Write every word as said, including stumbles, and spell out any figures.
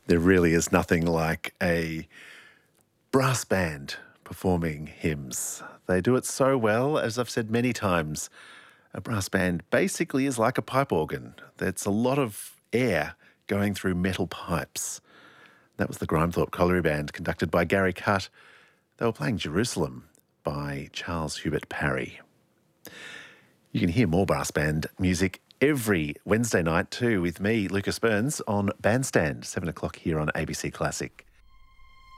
There really is nothing like a brass band performing hymns. They do it so well, as I've said many times. A brass band basically is like a pipe organ. There's a lot of air going through metal pipes. That was the Grimethorpe Colliery Band, conducted by Gary Cutt. They were playing Jerusalem by Charles Hubert Parry. You can hear more brass band music every Wednesday night too with me, Lucas Burns, on Bandstand, seven o'clock here on A B C Classic.